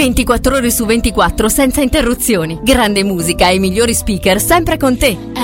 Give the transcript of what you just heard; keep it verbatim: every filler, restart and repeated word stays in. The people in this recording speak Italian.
ventiquattro ore su ventiquattro senza interruzioni. Grande musica e i migliori speaker sempre con te.